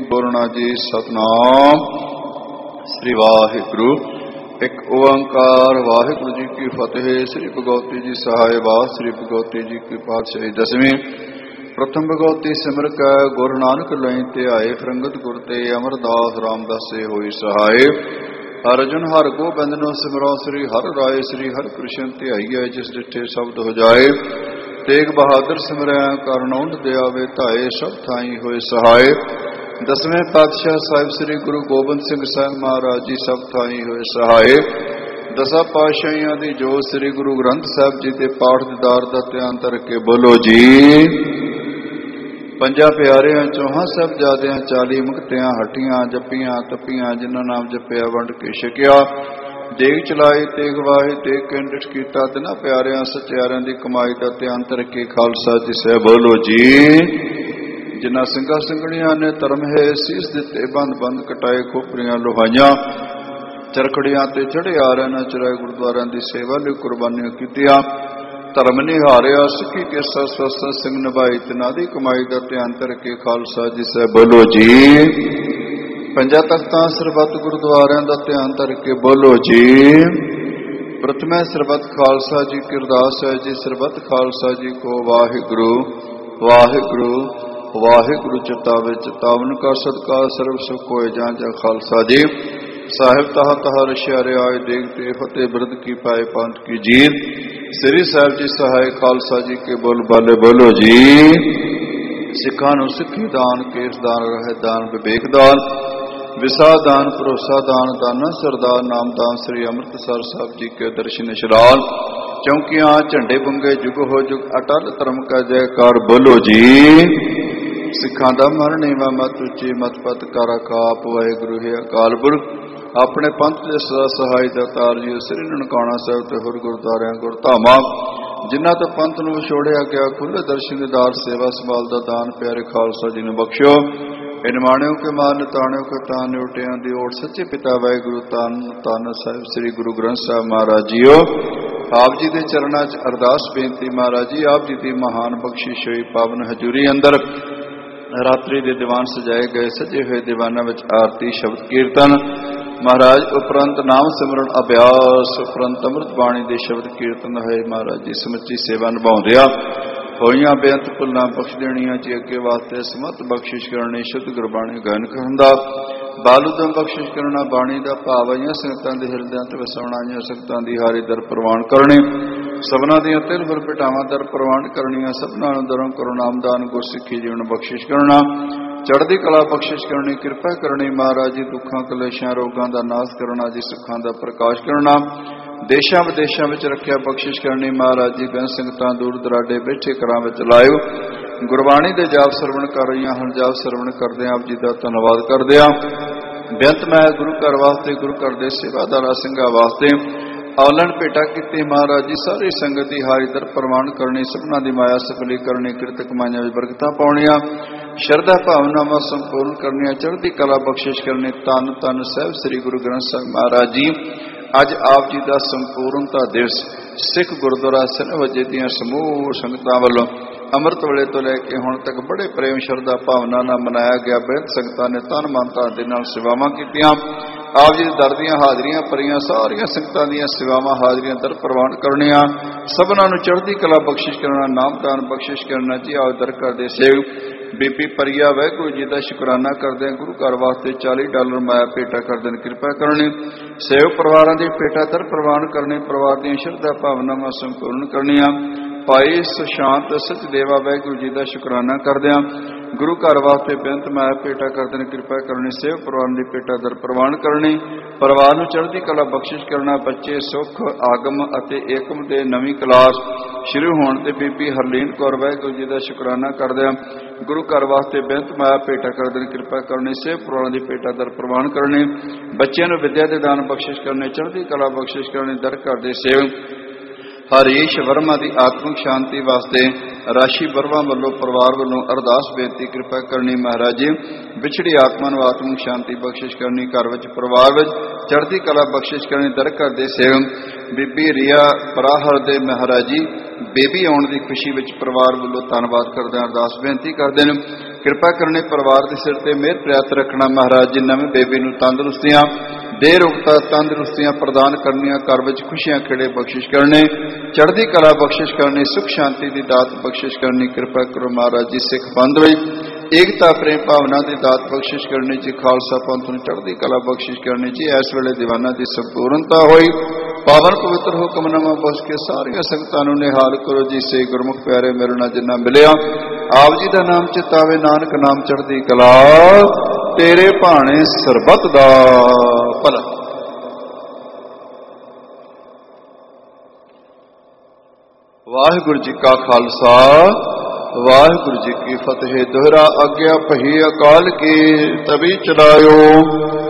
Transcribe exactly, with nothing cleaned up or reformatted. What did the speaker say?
बोलना जी। सतनाम श्री वाहिगुरु। एक ओंकार वाहिगुरु जी की फतेह। श्री भगवती जी सहाय वास। श्री भगवती जी की पातशाही दसवीं। प्रथम भगवती सिमर कै गुरु नानक लई ते आए। फ्रंगत गुर ते अमरदास रामदास से होई सहाय। अर्जुन हर गोबिंद नो सिमरो श्री हर राय। श्री हर कृष्ण ते आइए जिस डिठे शब्द हो जाए। तेग बहादुर सिमरै करनौंद दया वे धाए। सब थाई होए सहाय। दसवें पातशाह साहिब श्री गुरु गोबिंद सिंह साहिब महाराज जी सब थाई होए सहाय। दसा पातशाहियां दी जो श्री गुरु ग्रंथ साहिब जी के पाठ दीदार दा ध्यान करके बोलो जी। पंजा प्यारियां चौहां साहिबजादियां चाली मुक्तियां हटियां जपियां तपियां जिन्हां नाम जपिया वंड के छकिया। देग चलाई तेग वाहे तेग केंद्रित कीता तिन्हां प्यारियां सचियारियां दी कमाई दा ध्यान करके खालसा जी सह बोलो जी। जिन्हां ਸਿੰਘਾਂ ਸਿੰਘਣੀਆਂ ने धर्म है सीस दिते बंद बंद कटाए खोपरियां लोहाइयां। चरखड़ियां ते चढ़े आ रहे न चराए गुरुद्वारियां दी सेवा लई कुर्बानियां कीतियां। धर्म निहारिया सिक्खी केसा स्वस्त सिंह निभाई तिन्हां दी कमाई दा ध्यान करके खालसा जी सह बोलो जी। पंजा तख्तां सरबत गुरुद्वारियां दा ध्यान करके बोलो जी। प्रथम सरबत खालसा जी की अरदास है जी। सरबत खालसा जी को वाहिगुरु वाहिगुरु वाहिगुरु चितावे चितावन का सदका सर्व सुख होए जां जा खालसा जी। साहिब तहा तहा रशियारे आए देखते फतेह बिरद की पाए पंथ की जीत। श्री साहिब जी सहाय खालसा जी के बोल बाले बोलो जी। सिखा नूं सिखी दान केस दान रहे दान विवेक दान विसा दान भरोसा दान दाना सरदार नाम दान श्री अमृतसर साहब जी के दर्शन शराल। चौंकियां झंडे बुंगे जुग हो जुग अटल धर्म का जयकार बोलो जी। सिखा दा मन नीवा मत उची मत पत कर खाप वाहिगुरु है अकाल पुरख। अपने पंथ के सदा सहाय दातार जी श्री ननकाणा साहिब ते होर गुरुद्वारियां गुरधामां जिन्हां तो पंथ नूं विछोड़िया गया खुले दर्शन दीदार सेवा संभाल दा दान प्यारे खालसा जी नूं बख्शो। इनमाणियों के मान ताणियों के तान उटियां दी ओट सच्चे पिता वाहिगुरु तान तान साहिब श्री गुरु ग्रंथ साहिब महाराज जीओ। आप जी के चरणा च अरदास बेनती महाराज जी। आप जी की महान बख्शिश हुई पावन हजूरी अंदर रात्रि के दीवान सजाए गए सजे हुए दीवाना विच आरती शब्द कीर्तन महाराज उपरंत नाम सिमरन अभ्यास उपरंत अमृत बाणी के शब्द कीर्तन है महाराज जी। समुची सेवा निभाउंदिया होइयां बेअंत भुल्लां बख्श देणियां जी अगे वास्ते समत बख्शिश करनी शुद्ध गुरबाणी गायन करन दा बालुदम बख्शिश करना बाणी दा भाव आईयां संगतां दे हिरदियां ते वसाउणा आईयां संगतां दी हारी दर प्रवान करनी। सबना दियां तिल फुल पिटावां दर प्रवान करनियां। सबना नूं दरों करो नामदान गुरसिੱਖੀ जीवन बख्शिश करना। चढ़दी कला बख्शिश करनी कृपा करनी महाराज जी। दुखां कलेशां रोगां दा नाश करना जी। सुखां दा प्रकाश करना। देशां विदेशां विच रखिया बख्शिश करनी महाराज जी। बेन संगतां दूर दराडे बैठे घरां विच लायो गुरबाणी दे जाप सरवण कर रहीआं हन। जाप सरवण करदे आप जी दा धन्नवाद करदे आ। बेअंत मैं गुरु घर वास्ते गुरु घर दे सेवादारां ਸਿੰਘਾਂ वास्ते औलन भेटा की महाराज जी। सारी संगत की हारी दर प्रवान करनी। सबना की माया सफली करनी। कृत कमाइयां विच बरकतां पाउणियां। शरधा भावनावां संपूर्ण करनियां। चढ़दी कला बख्शिश करनी। तन तन साहिब श्री गुरु ग्रंथ साहिब महाराज जी। अज आप जी का संपूर्णता दिवस सिख गुरुद्वारा सिनवजे दीआं समूह संगतां वल्लों अमृत वेले तो लैके हुण तक बड़े प्रेम शरधा भावना नाल मनाया गया। बेअंत संगतां ने तन मन धन दे नाल सेवावां कीतियां। आप जी दर दीआं हाजरियां भरियां सारियां संगतां दीआं सेवावां हाजरियां दर प्रवान करनियां। सबनां नूं चढ़दी कला बख्शिश करना नामदान बख्शिश करना जी। आओ दर कर दे सेव बीपी परिया वाहिगुरु जी का शुकराना करदे गुरु घर वास्ते चाली डॉलर माया भेटा करदे कृपा करनी। सेव परिवारां दी भेटा दर प्रवान करनी। परिवार दी शरधा भावनावां संपूर्ण करनियां। भाई सुशांत सचदेवा वाहिगुरु जी का शुकराना करदिआं गुरु घर वास्ते बेअंत माया भेटा करदे कृपा करनी। सेव परिवार की भेटा दर प्रवान करनी। परिवार नूं चढ़दी कला बख्शिश करना। बच्चे सुख आगम अते एकम दे नवीं क्लास शुरू होण ते बीबी हरलीन कौर वाहिगुरु जी का शुकराना करदिआं गुरु घर वास्ते बेअंत माया भेटा करदे कृपा करनी। सेव परिवार की भेटा दर प्रवान करनी। बच्चों नूं विद्या दे दान बख्शिश करने। चढ़दी कला बख्शिश करनी। दर घर दे सेव हरीश वर्मा की आत्मिक शांति वास्ते राशि वर्मा वालों परिवार वालों अरदास बेनती कृपा करनी। महाराज जी विछड़ी आत्मा नूं आत्मिक शांति बख्शिश करनी। घर विच परिवार विच चढ़दी कला बख्शिश करनी। दर घर दे सेवक बीबी रिया पराहर दे महाराज जी बेबी आउण की खुशी विच परिवार वालों धन्नवाद करदे अरदास बेनती करदे ने। ਕਿਰਪਾ ਕਰਨੀ ਪਰਿਵਾਰ ਦੇ ਸਿਰ ਤੇ ਮਿਹਰ ਪ੍ਰਿਆਤ ਰੱਖਣਾ ਮਹਾਰਾਜ ਜੀ। ਨਵੇਂ ਬੇਬੀ ਨੂੰ ਤੰਦਰੁਸਤੀਆਂ ਦੇ ਰੋਗਤਾ ਤੰਦਰੁਸਤੀਆਂ ਪ੍ਰਦਾਨ ਕਰਨੀਆਂ, ਘਰ ਵਿੱਚ ਖੁਸ਼ੀਆਂ ਖੇੜੇ ਬਖਸ਼ਿਸ਼ ਕਰਨੇ, ਚੜ੍ਹਦੀ ਕਲਾ ਬਖਸ਼ਿਸ਼ ਕਰਨੀ, ਸੁਖ ਸ਼ਾਂਤੀ ਦੀ ਦਾਤ ਬਖਸ਼ਿਸ਼ ਕਰਨੀ। ਕਿਰਪਾ ਕਰੋ ਮਹਾਰਾਜ ਜੀ ਸਿੱਖ ਪੰਥ ਵਿੱਚ ਏਕਤਾ ਪ੍ਰੇਮ ਭਾਵਨਾ ਦੀ ਦਾਤ ਬਖਸ਼ਿਸ਼ ਕਰਨੀ ਜੀ। ਖਾਲਸਾ ਪੰਥ ਨੂੰ ਚੜ੍ਹਦੀ ਕਲਾ ਬਖਸ਼ਿਸ਼ ਕਰਨੀ ਜੀ। ਇਸ ਵੇਲੇ ਦੀਵਾਨਾਂ ਦੀ ਸੰਪੂਰਨਤਾ ਹੋਈ, ਪਾਵਨ ਪਵਿੱਤਰ ਹੁਕਮਨਾਮਾ ਬਖਸ਼ ਕੇ ਸਾਰੀਆਂ ਸੰਗਤਾਂ ਨੂੰ ਨਿਹਾਲ ਕਰੋ ਜੀ। ਸੇ ਗੁਰਮੁਖ ਪਿਆਰੇ ਮਿਲਣਾ ਜਿੰਨਾ ਮਿਲਿਆ ਆਪ ਜੀ ਦਾ ਨਾਮ ਚਿਤਾਵੇ, ਨਾਨਕ ਨਾਮ ਚੜ੍ਹਦੀ ਕਲਾ, ਤੇਰੇ ਭਾਣੇ ਸਰਬੱਤ ਦਾ ਭਲਾ। ਵਾਹਿਗੁਰੂ ਜੀ ਕਾ ਖਾਲਸਾ, ਵਾਹਿਗੁਰੂ ਜੀ ਕੀ ਫਤਿਹ। ਦੋਹਰਾ ਆਗਿਆ ਪਹੀ ਅਕਾਲ ਕੀ, ਤਬੀ ਚਲਾਇਓ